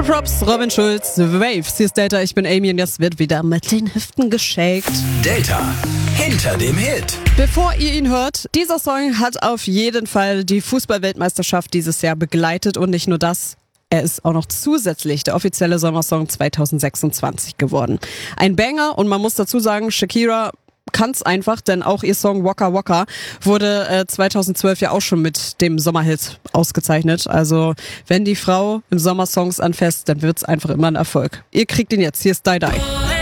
Props, Robin Schulz, Waves. Hier ist Data, ich bin Amy und jetzt wird wieder mit den Hüften geshakt. Data, hinter dem Hit. Bevor ihr ihn hört, dieser Song hat auf jeden Fall die Fußball-Weltmeisterschaft dieses Jahr begleitet und nicht nur das. Er ist auch noch zusätzlich der offizielle Sommersong 2026 geworden. Ein Banger und man muss dazu sagen, Shakira kann's einfach, denn auch ihr Song Waka Waka wurde 2012 ja auch schon mit dem Sommerhit ausgezeichnet. Also wenn die Frau im Sommersongs anfasst, dann wird's einfach immer ein Erfolg. Ihr kriegt ihn jetzt, hier ist Die Die.